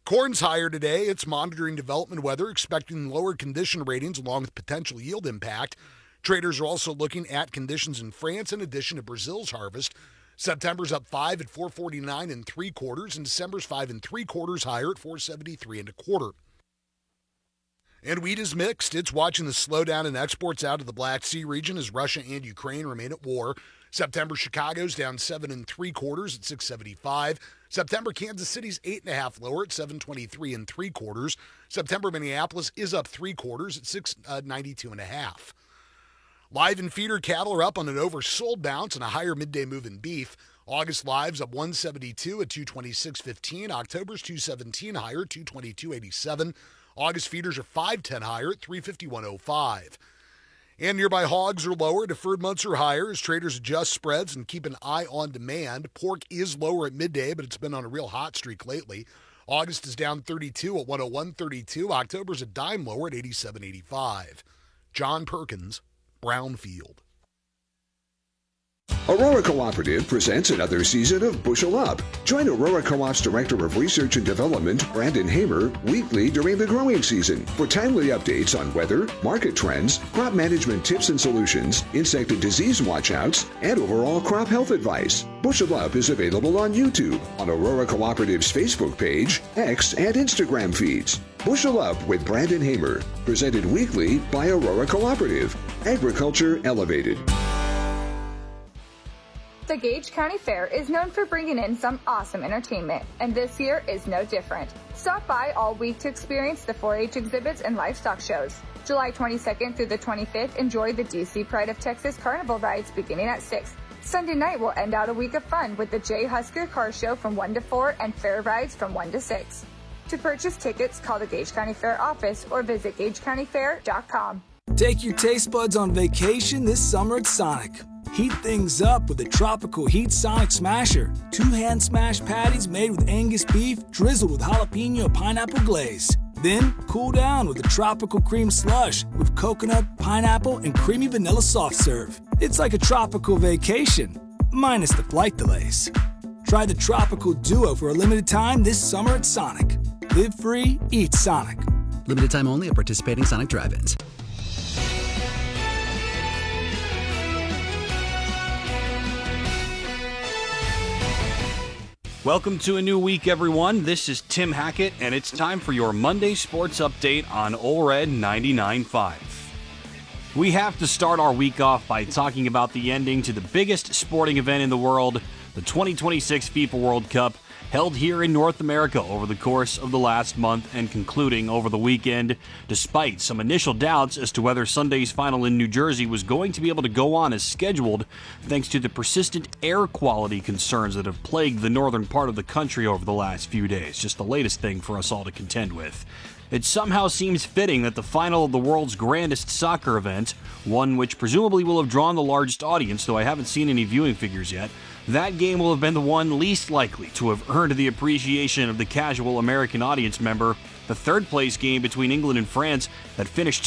Corn's higher today. It's monitoring development weather, expecting lower condition ratings along with potential yield impact. Traders are also looking at conditions in France in addition to Brazil's harvest. September's up 5 at 449 3/4, and December's 5 3/4 higher at 473 1/4. And wheat is mixed. It's watching the slowdown in exports out of the Black Sea region as Russia and Ukraine remain at war. September Chicago's down 7 3/4 at 675. September Kansas City's 8.5 lower at 723 3/4. September Minneapolis is up 3/4 at 692 1/2. Live and feeder cattle are up on an oversold bounce and a higher midday move in beef. August lives up 172 at 226.15. October's 217 higher, 222.87. August feeders are 510 higher at 351.05. And nearby hogs are lower. Deferred months are higher as traders adjust spreads and keep an eye on demand. Pork is lower at midday, but it's been on a real hot streak lately. August is down 32 at 101.32. October's a dime lower at 87.85. John Perkins, Brownfield. Aurora Cooperative presents another season of Bushel Up. Join Aurora Co-op's Director of Research and Development, Brandon Hamer, weekly during the growing season for timely updates on weather, market trends, crop management tips and solutions, insect and disease watchouts, and overall crop health advice. Bushel Up is available on YouTube, on Aurora Cooperative's Facebook page, X, and Instagram feeds. Bushel Up with Brandon Hamer, presented weekly by Aurora Cooperative. Agriculture Elevated. The Gage County Fair is known for bringing in some awesome entertainment, and this year is no different. Stop by all week to experience the 4-H exhibits and livestock shows. July 22nd through the 25th, enjoy the DC Pride of Texas Carnival rides beginning at 6. Sunday night will end out a week of fun with the J. Husker Car Show from 1 to 4 and fair rides from 1 to 6. To purchase tickets, call the Gage County Fair office or visit GageCountyFair.com. Take your taste buds on vacation this summer at Sonic. Heat things up with the Tropical Heat Sonic Smasher. 2-hand smash patties made with Angus beef, drizzled with jalapeno pineapple glaze. Then cool down with the Tropical Cream Slush with coconut, pineapple, and creamy vanilla soft serve. It's like a tropical vacation, minus the flight delays. Try the Tropical Duo for a limited time this summer at Sonic. Live free, eat Sonic. Limited time only at participating Sonic drive-ins. Welcome to a new week, everyone. This is Tim Hackett, and it's time for your Monday sports update on Ole Red 99.5. We have to start our week off by talking about the ending to the biggest sporting event in the world, the 2026 FIFA World Cup, held here in North America over the course of the last month and concluding over the weekend, despite some initial doubts as to whether Sunday's final in New Jersey was going to be able to go on as scheduled, thanks to the persistent air quality concerns that have plagued the northern part of the country over the last few days. Just the latest thing for us all to contend with. It somehow seems fitting that the final of the world's grandest soccer event, one which presumably will have drawn the largest audience, though I haven't seen any viewing figures yet, that game will have been the one least likely to have earned the appreciation of the casual American audience member. The third-place game between England and France that finished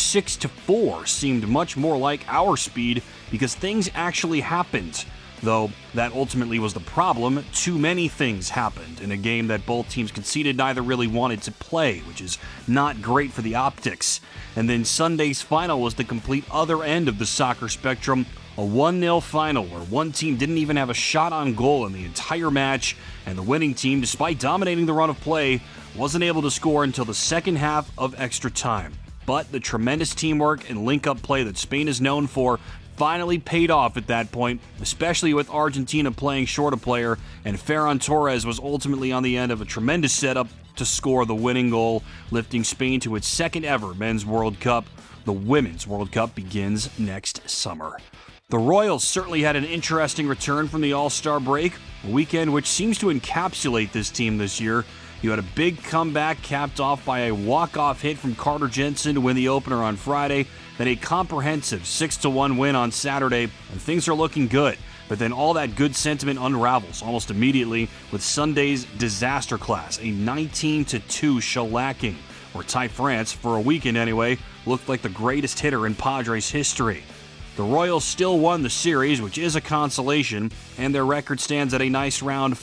6-4 seemed much more like our speed because things actually happened. Though that ultimately was the problem, too many things happened in a game that both teams conceded neither really wanted to play, which is not great for the optics. And then Sunday's final was the complete other end of the soccer spectrum, a 1-0 final where one team didn't even have a shot on goal in the entire match, and the winning team, despite dominating the run of play, wasn't able to score until the second half of extra time. But the tremendous teamwork and link-up play that Spain is known for finally paid off at that point, especially with Argentina playing short a player, and Ferran Torres was ultimately on the end of a tremendous setup to score the winning goal, lifting Spain to its second ever Men's World Cup. The Women's World Cup begins next summer. The Royals certainly had an interesting return from the All-Star break, a weekend which seems to encapsulate this team this year. You had a big comeback capped off by a walk-off hit from Carter Jensen to win the opener on Friday, then a comprehensive 6-1 win on Saturday, and things are looking good. But then all that good sentiment unravels almost immediately with Sunday's disaster class, a 19-2 shellacking, where Ty France, for a weekend anyway, looked like the greatest hitter in Padres history. The Royals still won the series, which is a consolation, and their record stands at a nice round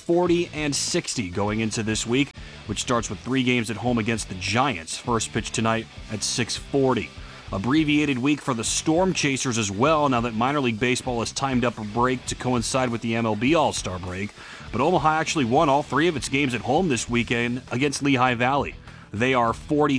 40-60 going into this week, which starts with 3 games at home against the Giants. First pitch tonight at 6:40. Abbreviated week for the Storm Chasers as well, now that minor league baseball has timed up a break to coincide with the MLB All-Star break. But Omaha actually won all 3 of its games at home this weekend against Lehigh Valley. They are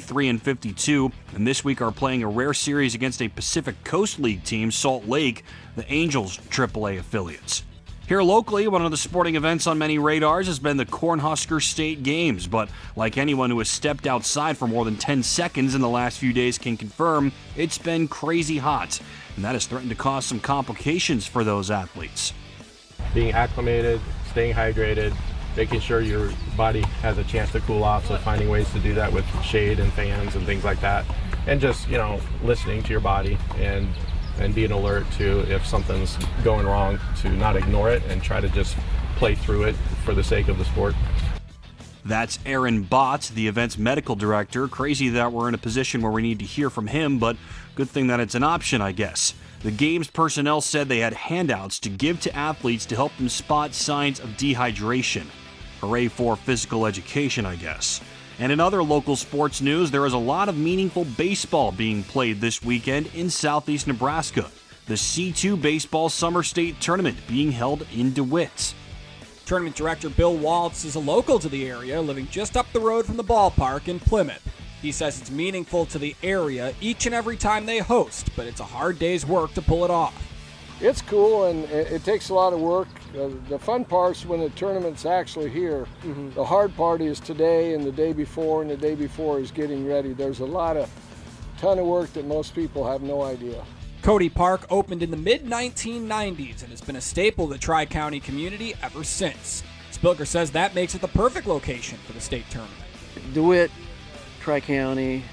43-52, and this week are playing a rare series against a Pacific Coast League team, Salt Lake, the Angels' AAA affiliates. Here locally, one of the sporting events on many radars has been the Cornhusker State Games, but like anyone who has stepped outside for more than 10 seconds in the last few days can confirm, it's been crazy hot, and that has threatened to cause some complications for those athletes. Being acclimated, staying hydrated, making sure your body has a chance to cool off, so finding ways to do that with shade and fans and things like that, and just, listening to your body and being alert to if something's going wrong, to not ignore it and try to just play through it for the sake of the sport. That's Aaron Bott, the event's medical director. Crazy that we're in a position where we need to hear from him, but good thing that it's an option, I guess. The game's personnel said they had handouts to give to athletes to help them spot signs of dehydration. Hooray for physical education, I guess. And in other local sports news, there is a lot of meaningful baseball being played this weekend in southeast Nebraska. The C2 Baseball Summer State Tournament being held in DeWitt. Tournament director Bill Waltz is a local to the area, living just up the road from the ballpark in Plymouth. He says it's meaningful to the area each and every time they host, but it's a hard day's work to pull it off. It's cool, and it takes a lot of work. The fun part's when the tournament's actually here. Mm-hmm. The hard part is today and the day before, and the day before is getting ready. There's a ton of work that most people have no idea. Cody Park opened in the mid-1990s and has been a staple of the Tri-County community ever since. Spilker says that makes it the perfect location for the state tournament. DeWitt, Tri-County,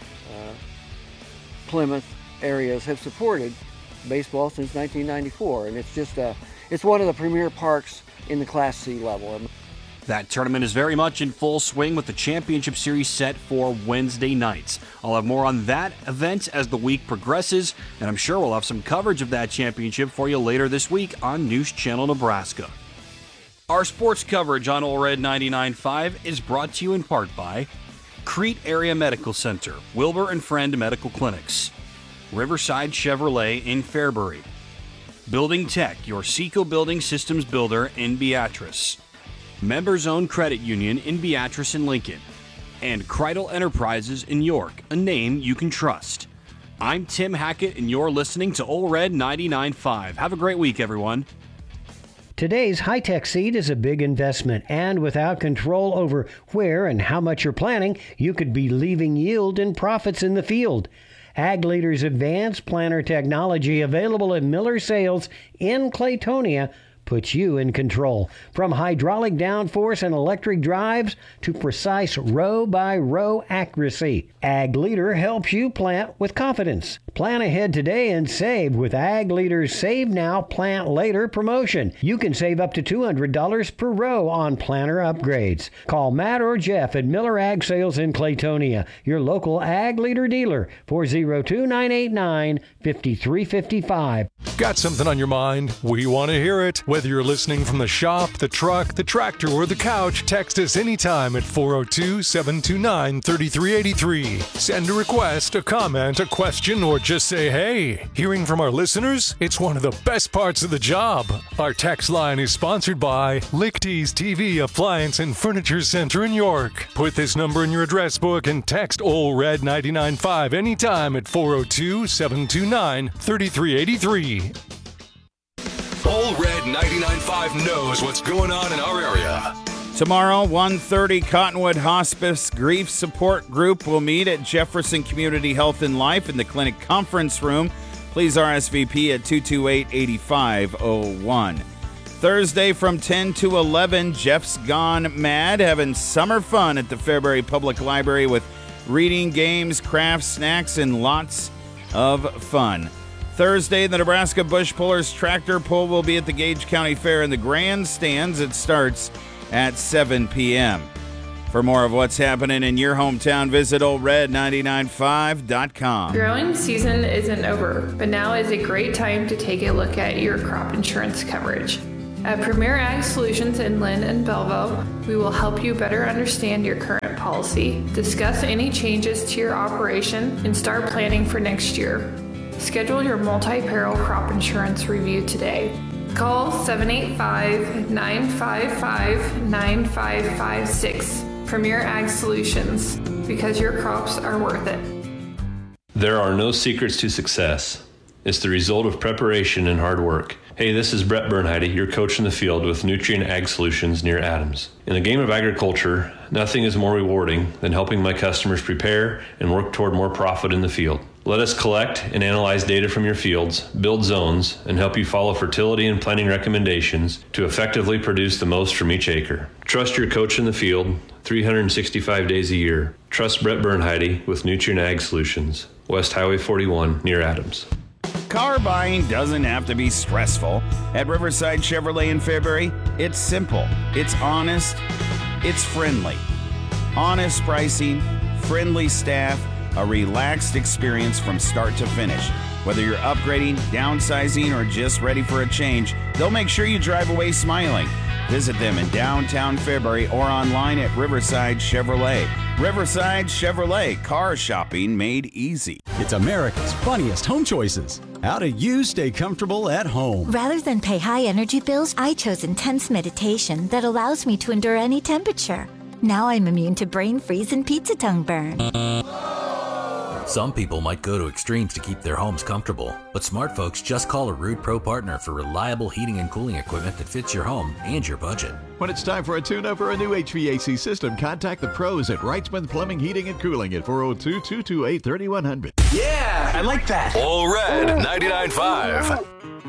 Plymouth areas have supported baseball since 1994, and it's one of the premier parks in the Class C level. That tournament is very much in full swing with the championship series set for Wednesday nights. I'll have more on that event as the week progresses, and I'm sure we'll have some coverage of that championship for you later this week on News Channel Nebraska. Our sports coverage on Ole Red 99.5 is brought to you in part by Crete Area Medical Center, Wilbur and Friend Medical Clinics, Riverside Chevrolet in Fairbury, Building Tech, your Seco Building Systems builder in Beatrice, Members Owned Credit Union in Beatrice and Lincoln, and Kreidel Enterprises in York, a name you can trust. I'm Tim Hackett, and you're listening to Ole Red 99.5. Have a great week, everyone. Today's high-tech seed is a big investment, and without control over where and how much you're planting, you could be leaving yield and profits in the field. Ag Leader's advanced planter technology, available at Miller Sales in Claytonia, puts you in control. From hydraulic downforce and electric drives to precise row-by-row accuracy, Ag Leader helps you plant with confidence. Plan ahead today and save with Ag Leader's Save Now, Plant Later promotion. You can save up to $200 per row on planter upgrades. Call Matt or Jeff at Miller Ag Sales in Claytonia, your local Ag Leader dealer, 402-989-5355. Got something on your mind? We want to hear it. Whether you're listening from the shop, the truck, the tractor, or the couch, text us anytime at 402-729-3383. Send a request, a comment, a question, or just say hey. Hearing from our listeners, it's one of the best parts of the job. Our text line is sponsored by Lichty's TV Appliance and Furniture Center in York. Put this number in your address book and text Ole Red 99.5 anytime at 402-729-3383. Ole Red 99.5 knows what's going on in our area. Tomorrow, 1:30, Cottonwood Hospice Grief Support Group will meet at Jefferson Community Health and Life in the clinic conference room. Please RSVP at 228-8501. Thursday from 10 to 11, Jeff's Gone Mad, having summer fun at the Fairbury Public Library with reading, games, crafts, snacks, and lots of fun. Thursday, the Nebraska Bush Pullers Tractor Pull will be at the Gage County Fair in the grandstands. It starts at 7 p.m. For more of what's happening in your hometown, visit OldRed995.com. Growing season isn't over, but now is a great time to take a look at your crop insurance coverage. At Premier Ag Solutions in Lynn and Belleville, we will help you better understand your current policy, discuss any changes to your operation, and start planning for next year. Schedule your multi-peril crop insurance review today. Call 785-955-9556. Premier Ag Solutions, because your crops are worth it. There are no secrets to success. It's the result of preparation and hard work. Hey, this is Brett Bernheide, your coach in the field with Nutrien Ag Solutions near Adams. In the game of agriculture, nothing is more rewarding than helping my customers prepare and work toward more profit in the field. Let us collect and analyze data from your fields, build zones, and help you follow fertility and planting recommendations to effectively produce the most from each acre. Trust your coach in the field 365 days a year. Trust Brett Bernheide with Nutrien Ag Solutions, West Highway 41 near Adams. Car buying doesn't have to be stressful. At Riverside Chevrolet in Fairbury, it's simple, it's honest, it's friendly. Honest pricing, friendly staff, a relaxed experience from start to finish. Whether you're upgrading, downsizing, or just ready for a change, they'll make sure you drive away smiling. Visit them in downtown Fairbury or online at Riverside Chevrolet. Riverside Chevrolet, car shopping made easy. It's America's funniest home choices. How do you stay comfortable at home? Rather than pay high energy bills, I chose intense meditation that allows me to endure any temperature. Now I'm immune to brain freeze and pizza tongue burn. Some people might go to extremes to keep their homes comfortable, but smart folks just call a Ruud Pro partner for reliable heating and cooling equipment that fits your home and your budget. When it's time for a tune-up or a new HVAC system, contact the pros at Wrightsman Plumbing, Heating, and Cooling at 402-228-3100. Yeah, I like that. All Red 99.5.